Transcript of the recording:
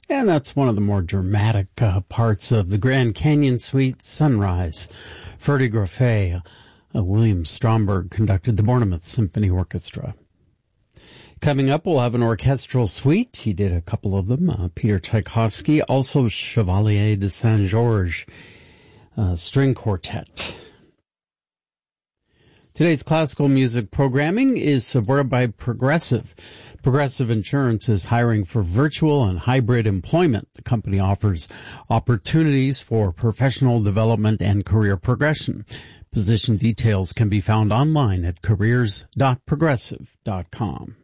And that's one of the more dramatic parts of the Grand Canyon Suite, Sunrise. Freddie Graffet, William Stromberg conducted the Bournemouth Symphony Orchestra. Coming up, we'll have an orchestral suite. He did a couple of them. Peter Tchaikovsky, also Chevalier de Saint-Georges, string quartet. Today's classical music programming is supported by Progressive. Progressive Insurance is hiring for virtual and hybrid employment. The company offers opportunities for professional development and career progression. Position details can be found online at careers.progressive.com.